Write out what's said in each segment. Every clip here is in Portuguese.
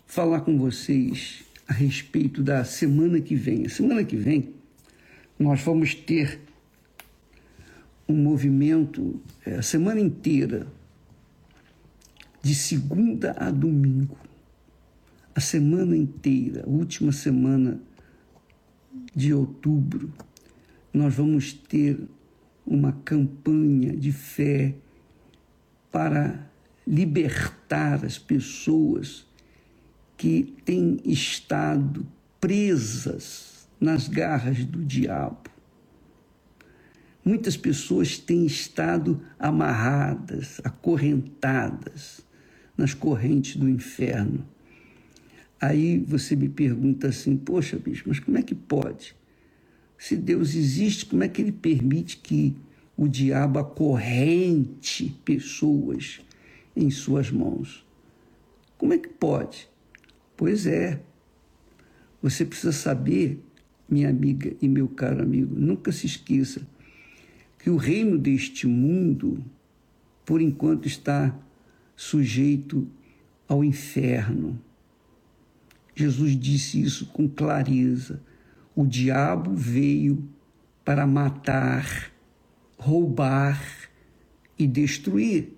falar com vocês a respeito da semana que vem. A semana que vem nós vamos ter um movimento a semana inteira, de segunda a domingo. A semana inteira, a última semana de outubro, nós vamos ter uma campanha de fé para libertar as pessoas que têm estado presas nas garras do diabo. Muitas pessoas têm estado amarradas, acorrentadas nas correntes do inferno. Aí você me pergunta assim, poxa, bicho, mas como é que pode? Se Deus existe, como é que Ele permite que o diabo acorrente pessoas em suas mãos? Como é que pode? Pois é, você precisa saber, minha amiga e meu caro amigo, nunca se esqueça que o reino deste mundo, por enquanto, está sujeito ao inferno. Jesus disse isso com clareza. O diabo veio para matar, roubar e destruir.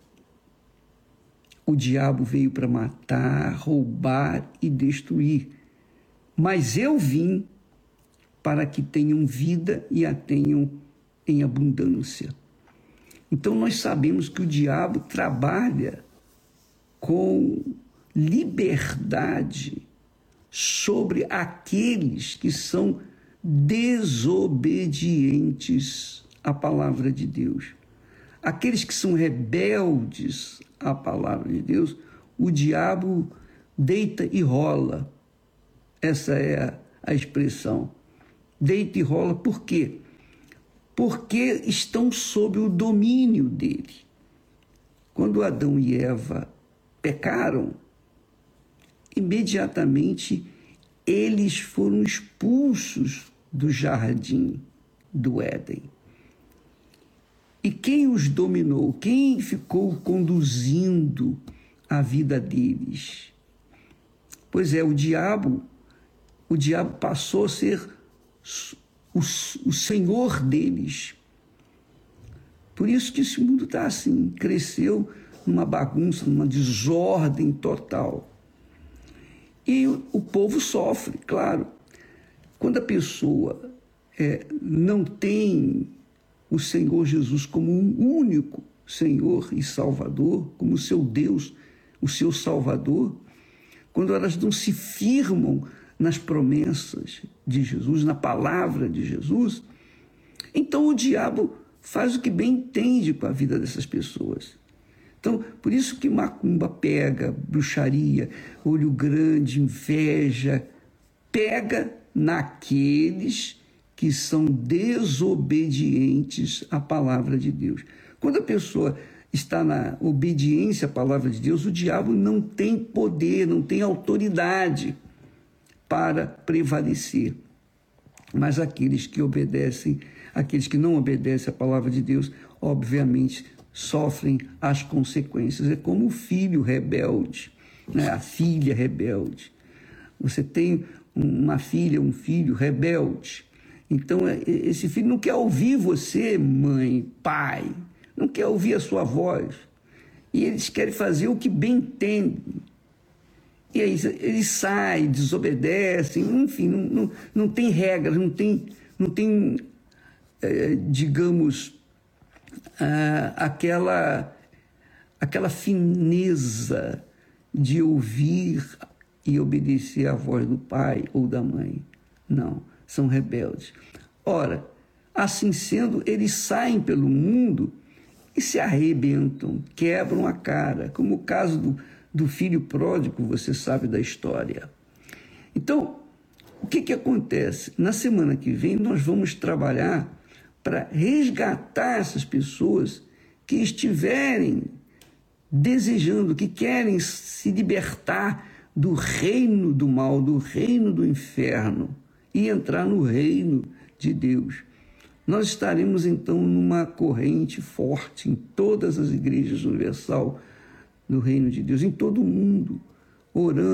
O diabo veio para matar, roubar e destruir. Mas eu vim para que tenham vida e a tenham em abundância. Então nós sabemos que o diabo trabalha com liberdade sobre aqueles que são desobedientes à palavra de Deus. Aqueles que são rebeldes à palavra de Deus, o diabo deita e rola. Essa é a expressão. Deita e rola por quê? Porque estão sob o domínio dele. Quando Adão e Eva pecaram, imediatamente eles foram expulsos do jardim do Éden. E quem os dominou? Quem ficou conduzindo a vida deles? Pois é, o diabo passou a ser o senhor deles. Por isso que esse mundo está assim, cresceu numa bagunça, numa desordem total. E o povo sofre, claro. Quando a pessoa não tem o Senhor Jesus como um único Senhor e Salvador, como o seu Deus, o seu Salvador, quando elas não se firmam nas promessas de Jesus, na palavra de Jesus, então o diabo faz o que bem entende com a vida dessas pessoas. Então, por isso que macumba pega, bruxaria, olho grande, inveja, pega naqueles que são desobedientes à palavra de Deus. Quando a pessoa está na obediência à palavra de Deus, o diabo não tem poder, não tem autoridade para prevalecer. Mas aqueles que obedecem, aqueles que não obedecem à palavra de Deus, obviamente sofrem as consequências. É como o filho rebelde, né? A filha rebelde. Você tem uma filha, um filho rebelde. Então, esse filho não quer ouvir você, mãe, pai, não quer ouvir a sua voz. E eles querem fazer o que bem entendem. E aí eles saem, desobedecem, enfim, não tem regras, não tem digamos, aquela fineza de ouvir e obedecer à voz do pai ou da mãe. Não, são rebeldes. Ora, assim sendo, eles saem pelo mundo e se arrebentam, quebram a cara, como o caso do filho pródigo, você sabe da história. Então, o que acontece? Na semana que vem, nós vamos trabalhar para resgatar essas pessoas que estiverem desejando, que querem se libertar do reino do mal, do reino do inferno e entrar no reino de Deus. Nós estaremos, então, numa corrente forte em todas as igrejas universal do reino de Deus, em todo o mundo, orando